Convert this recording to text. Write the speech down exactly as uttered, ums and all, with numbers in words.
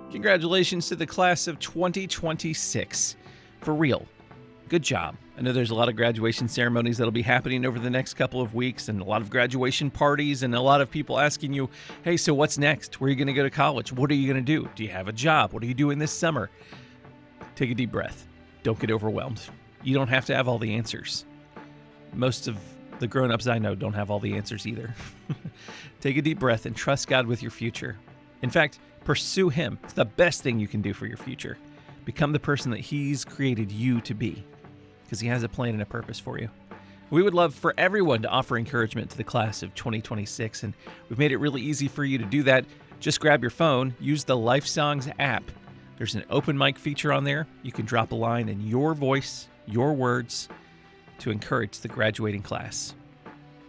Congratulations to the class of twenty twenty-six. For real. Good job. I know there's a lot of graduation ceremonies that'll be happening over the next couple of weeks and a lot of graduation parties and a lot of people asking you, hey, so what's next? Where are you going to go to college? What are you going to do? Do you have a job? What are you doing this summer? Take a deep breath. Don't get overwhelmed. You don't have to have all the answers. Most of the grown-ups I know don't have all the answers either. Take a deep breath and trust God with your future. In fact, pursue Him. It's the best thing you can do for your future. Become the person that He's created you to be, because He has a plan and a purpose for you. We would love for everyone to offer encouragement to the class of twenty twenty-six, and we've made it really easy for you to do that. Just grab your phone, use the LifeSongs app. There's an open mic feature on there. You can drop a line in your voice, your words, to encourage the graduating class.